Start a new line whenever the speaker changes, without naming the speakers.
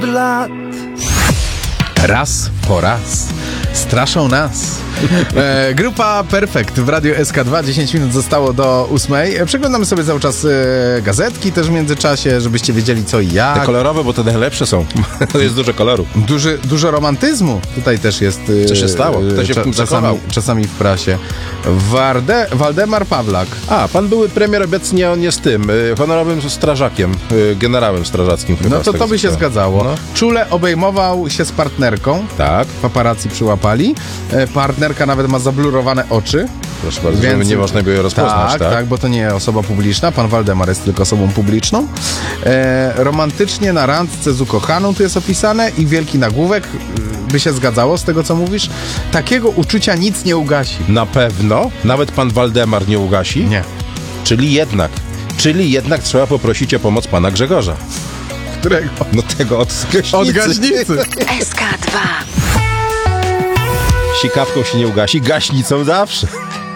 lat.
Raz po raz straszą nas. Grupa Perfekt w Radiu SK2. 10 minut zostało do 8. Przeglądamy sobie cały czas gazetki też w międzyczasie, żebyście wiedzieli co i jak.
Te kolorowe, bo te najlepsze są. Jest dużo koloru.
Dużo romantyzmu tutaj też jest.
Co się stało? Kto się w tym zakochał?
Czasami w prasie. Waldemar Pawlak.
A, pan były premier, obecnie on jest tym, honorowym strażakiem, generałem strażackim chyba.
No to by się zgadzało.
No.
Czule obejmował się z partnerką.
Tak.
Paparazzi przyłapali. Partnerka nawet ma zablurowane oczy.
Proszę bardzo, więc nie można go rozpoznać, tak?
Tak, bo to nie osoba publiczna. Pan Waldemar jest tylko osobą publiczną. Romantycznie na randce z ukochaną tu jest opisane i wielki nagłówek. By się zgadzało z tego, co mówisz. Takiego uczucia nic nie ugasi.
Na pewno. Nawet pan Waldemar nie ugasi?
Nie.
Czyli jednak trzeba poprosić o pomoc pana Grzegorza.
Którego?
No tego od gaśnicy.
Od gaśnicy.
SK2.
Sikawką się nie ugasi, gaśnicą zawsze.